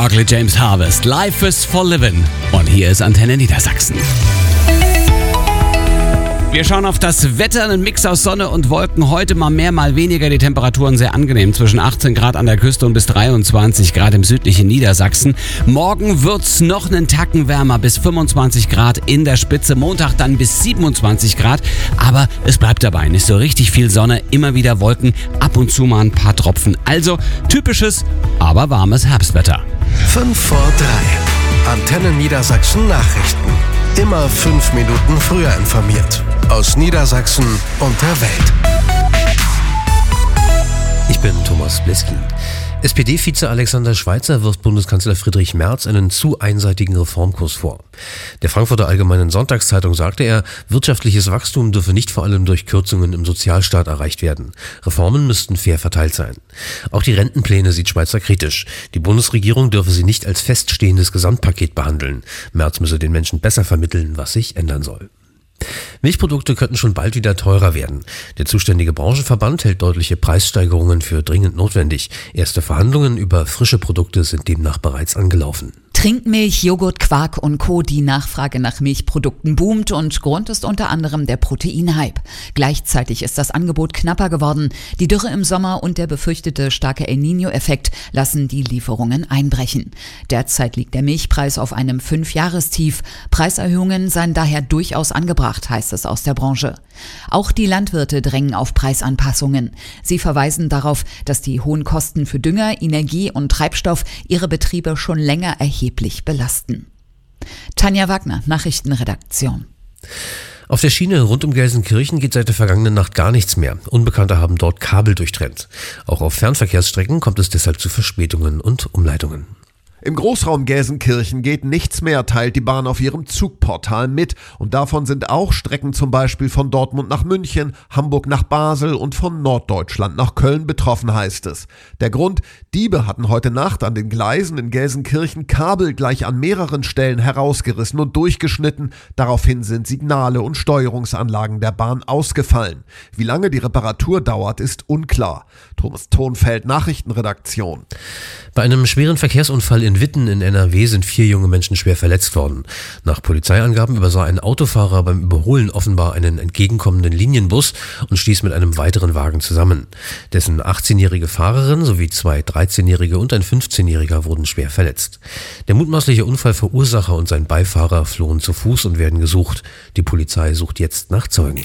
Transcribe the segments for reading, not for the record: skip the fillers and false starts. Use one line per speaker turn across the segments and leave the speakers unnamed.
Barclay James Harvest. Life is for living. Und hier ist Antenne Niedersachsen. Wir schauen auf das Wetter, einen Mix aus Sonne und Wolken. Heute mal mehr, mal weniger. Die Temperaturen sehr angenehm. Zwischen 18 Grad an der Küste und bis 23 Grad im südlichen Niedersachsen. Morgen wird's noch einen Tacken wärmer, bis 25 Grad in der Spitze. Montag dann bis 27 Grad. Aber es bleibt dabei. Nicht so richtig viel Sonne, immer wieder Wolken, ab und zu mal ein paar Tropfen. Also typisches, aber warmes Herbstwetter.
5 vor 3. Antenne Niedersachsen Nachrichten. Immer 5 Minuten früher informiert. Aus Niedersachsen und der Welt.
Ich bin Thomas Bleskin. SPD-Vize Alexander Schweitzer wirft Bundeskanzler Friedrich Merz einen zu einseitigen Reformkurs vor. Der Frankfurter Allgemeinen Sonntagszeitung sagte er, wirtschaftliches Wachstum dürfe nicht vor allem durch Kürzungen im Sozialstaat erreicht werden. Reformen müssten fair verteilt sein. Auch die Rentenpläne sieht Schweitzer kritisch. Die Bundesregierung dürfe sie nicht als feststehendes Gesamtpaket behandeln. Merz müsse den Menschen besser vermitteln, was sich ändern soll. Milchprodukte könnten schon bald wieder teurer werden. Der zuständige Branchenverband hält deutliche Preissteigerungen für dringend notwendig. Erste Verhandlungen über frische Produkte sind demnach bereits angelaufen.
Trinkmilch, Joghurt, Quark und Co. Die Nachfrage nach Milchprodukten boomt und Grund ist unter anderem der Proteinhype. Gleichzeitig ist das Angebot knapper geworden. Die Dürre im Sommer und der befürchtete starke El Niño-Effekt lassen die Lieferungen einbrechen. Derzeit liegt der Milchpreis auf einem 5-Jahrestief. Preiserhöhungen seien daher durchaus angebracht, heißt es aus der Branche. Auch die Landwirte drängen auf Preisanpassungen. Sie verweisen darauf, dass die hohen Kosten für Dünger, Energie und Treibstoff ihre Betriebe schon länger erheblich belasten. Tanja Wagner, Nachrichtenredaktion.
Auf der Schiene rund um Gelsenkirchen geht seit der vergangenen Nacht gar nichts mehr. Unbekannte haben dort Kabel durchtrennt. Auch auf Fernverkehrsstrecken kommt es deshalb zu Verspätungen und Umleitungen.
Im Großraum Gelsenkirchen geht nichts mehr, teilt die Bahn auf ihrem Zugportal mit. Und davon sind auch Strecken zum Beispiel von Dortmund nach München, Hamburg nach Basel und von Norddeutschland nach Köln betroffen, heißt es. Der Grund: Diebe hatten heute Nacht an den Gleisen in Gelsenkirchen Kabel gleich an mehreren Stellen herausgerissen und durchgeschnitten. Daraufhin sind Signale und Steuerungsanlagen der Bahn ausgefallen. Wie lange die Reparatur dauert, ist unklar. Thomas Thonfeld, Nachrichtenredaktion.
Bei einem schweren Verkehrsunfall in Witten in NRW sind 4 junge Menschen schwer verletzt worden. Nach Polizeiangaben übersah ein Autofahrer beim Überholen offenbar einen entgegenkommenden Linienbus und stieß mit einem weiteren Wagen zusammen. Dessen 18-jährige Fahrerin sowie 2 13-Jährige und ein 15-Jähriger wurden schwer verletzt. Der mutmaßliche Unfallverursacher und sein Beifahrer flohen zu Fuß und werden gesucht. Die Polizei sucht jetzt nach Zeugen.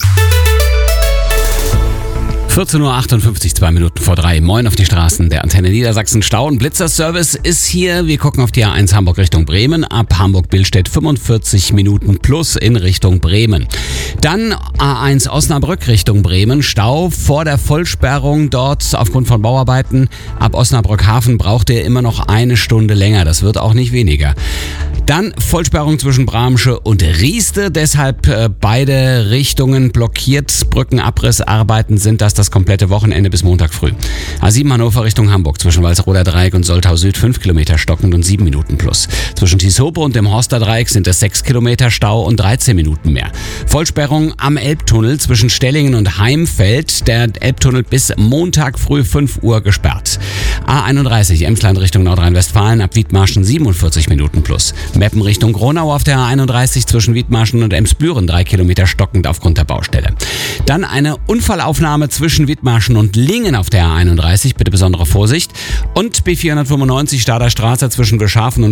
14.58 Uhr, 2 Minuten vor 3. Moin auf die Straßen der Antenne Niedersachsen. Stau- und Blitzerservice ist hier. Wir gucken auf die A1 Hamburg Richtung Bremen. Ab Hamburg-Billstedt 45 Minuten plus in Richtung Bremen. Dann A1 Osnabrück Richtung Bremen. Stau vor der Vollsperrung dort aufgrund von Bauarbeiten. Ab Osnabrück-Hafen braucht ihr immer noch 1 Stunde länger. Das wird auch nicht weniger. Dann Vollsperrung zwischen Bramsche und Rieste. Deshalb beide Richtungen blockiert. Brückenabrissarbeiten sind das komplette Wochenende bis Montag früh. A7 Hannover Richtung Hamburg zwischen Walsroder Dreieck und Soltau Süd 5 Kilometer stockend und 7 Minuten plus. Zwischen Tieshope und dem Horster Dreieck sind es 6 Kilometer Stau und 13 Minuten mehr. Vollsperrung am Elbtunnel zwischen Stellingen und Heimfeld. Der Elbtunnel bis Montag früh 5 Uhr gesperrt. A31 Emsland Richtung Nordrhein-Westfalen ab Wiedmarschen 47 Minuten plus. Meppen Richtung Gronau auf der A31 zwischen Wiedmarschen und Emsbüren 3 Kilometer stockend aufgrund der Baustelle. Dann eine Unfallaufnahme zwischen Wiedmarschen und Lingen auf der A31, bitte besondere Vorsicht. Und B495 Stader Straße zwischen Wischhafen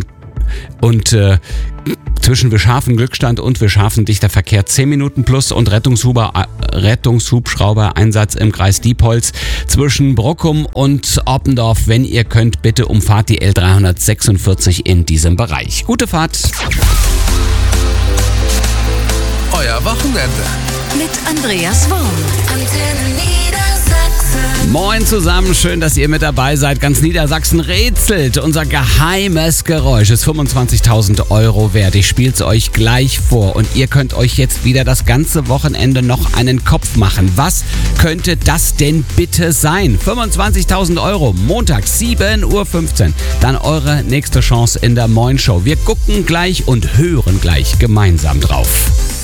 zwischen Wischhafen Glückstand und Wischhafen dichter Verkehr 10 Minuten plus und Rettungshubschrauber-Einsatz im Kreis Diepholz zwischen Brockum und Oppendorf. Wenn ihr könnt, bitte umfahrt die L346 in diesem Bereich. Gute Fahrt!
Euer Wochenende
mit Andreas Worm. Antenne Niedersachsen.
Moin zusammen, schön, dass ihr mit dabei seid. Ganz Niedersachsen rätselt. Unser geheimes Geräusch ist 25.000 Euro wert. Ich spiel's euch gleich vor und ihr könnt euch jetzt wieder das ganze Wochenende noch einen Kopf machen. Was könnte das denn bitte sein? 25.000 Euro, Montag 7.15 Uhr. Dann eure nächste Chance in der Moin Show. Wir gucken gleich und hören gleich gemeinsam drauf.